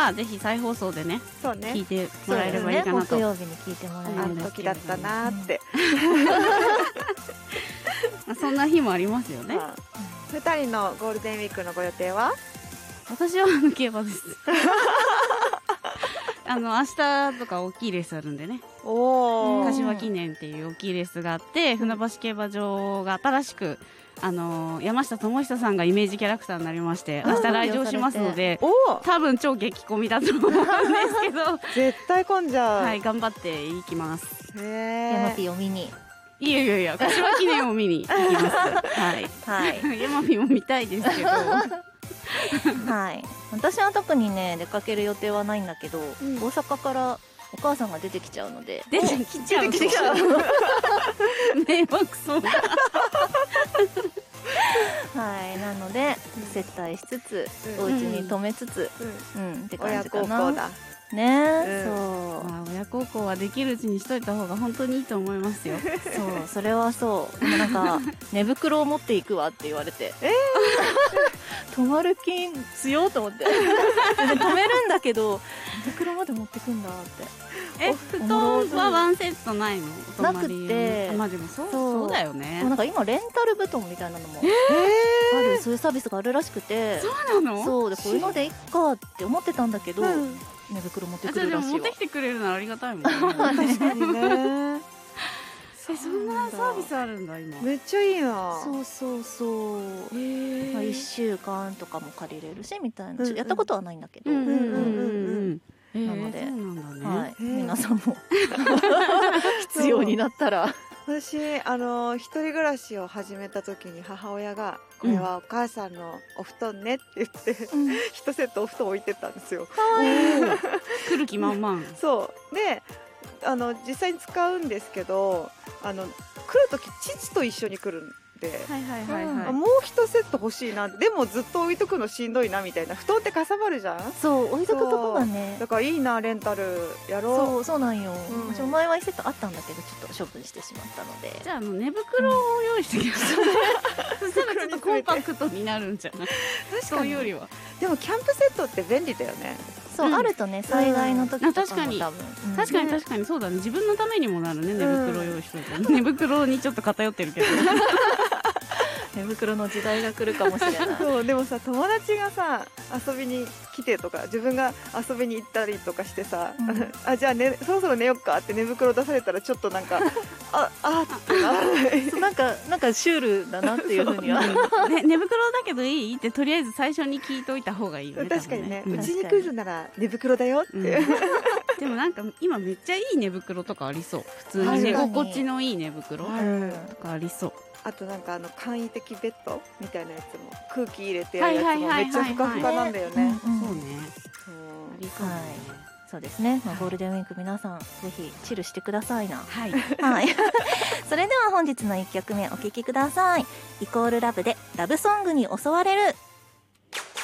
はぜひ再放送でね、 そうね、 聞いてもらえればいいかなと。 木曜日に聞いてもらえあるの時だったなーって、 そんな日もありますよね。 2人のゴールデンウィークのご予定は？ 私は競馬です明日とか大きいレースあるんでね、 おー、 柏記念っていう大きいレースがあって、船橋競馬場が新しく山下智久さんがイメージキャラクターになりまして、明日来場しますので、 おー、 多分超激混みだと思うんですけど絶対混んじゃう。 はい、頑張っていきます。 ヤマピー、 ーを見に。 いやいやいや、柏記念を見に行きますはいはい。 ヤマピも見たいですけどはい。私は特にね、出かける予定はないんだけど、 ん大阪からお母さんが出てきちゃうので。 出てきちゃう迷惑そうだはい。なので、接待しつつ、 うんお家に泊めつつ、って感親じかな。 孝行だ。 ね、 うんそう。 まあ親孝行はできるうちにしといた方が本当にいいと思いますよそう、それはそう。でもなんか、寝袋を持っていくわって言われて。泊まる気強と思って。止めるんだけど、寝袋まで持ってくんだって。 布団はワンセットないの？お泊まりなくてまあでもそうだよね。 でもなんか今レンタル布団みたいなのもある、そういうサービスがあるらしくて。 そうなの？ そうで、こういうのでいっかって思ってたんだけど、寝袋持ってくるらしいわ。 じゃあでも持ってきてくれるならありがたいもんね確かにね。 そんなサービスあるんだ今。 めっちゃいいな。 そうそうそう。まあ、1週間とかも借りれるしみたいな、ちょっとやったことはないんだけど、 なのでそうなんだね。 はい、皆さんも必要になったら。 私一人暮らしを始めた時に母親がこれはお母さんのお布団ねって言って、一セットお布団置いてったんですよ。 来る気満々。 そうで実際に使うんですけど、来る時父と一緒に来るんで、 はいはいはいはい。 もう一セット欲しいな、でもずっと置いとくのしんどいなみたいな。布団ってかさばるじゃん。 そう置いとくとこがね、 だからいいな、レンタルやろう。 そうなんよ、 うんお前は1セットあったんだけどちょっと処分してしまったので。 じゃあ寝袋を用意してきます。そしたらちょっとコンパクトになるんじゃない？そういうよりは。 でもキャンプセットって便利だよね。 そう、あるとね、災害の時とかも確かに多分、 確かにそうだね。自分のためにもなるね、寝袋用意しといて。寝袋にちょっと偏ってるけど。 寝袋の時代が来るかもしれない。 そうでもさ、友達がさ遊びに来てとか自分が遊びに行ったりとかしてさ、じゃあ、ね、そろそろ寝よっかって寝袋出されたらちょっとなんかってなそうなんかシュールだなっていうふうには。 寝袋だけどいいってとりあえず最初に聞いといた方がいいよね。 確かにね、 多分うちに来るなら寝袋だよって、 でもなんか今めっちゃいい寝袋とかありそう。普通に寝心地のいい寝袋とかありそう。 あとなんか簡易的ベッドみたいなやつも空気入れてやるやつもめっちゃふかふかなんだよね。 そうね。 そうありそうね。 そうですね、まあ、ゴールデンウィーク皆さんぜひチルしてくださいな。 はい、 はい、それでは本日の1曲目お聴きください。イコールラブでラブソングに襲われる。